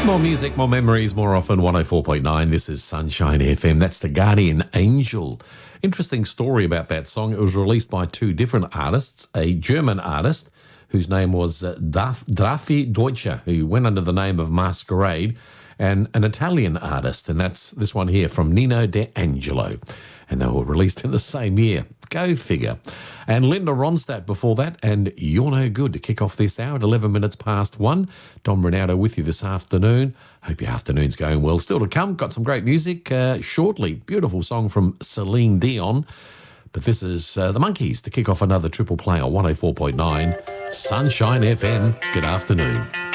More music, more memories, more often. 104.9. This is Sunshine FM. That's The Guardian Angel. Interesting story about that song. It was released by two different artists. A German artist whose name was Drafi Deutscher, who went under the name of Masquerade, and an Italian artist, and that's this one here from Nino D'Angelo. And they were released in the same year. Go figure. And Linda Ronstadt before that, and You're No Good to kick off this hour at 11 minutes past 1. Dom Ronaldo with you this afternoon. Hope your afternoon's going well. Still to come, got some great music shortly. Beautiful song from Celine Dion. But this is the Monkees to kick off another triple play on 104.9 Sunshine FM. Good afternoon.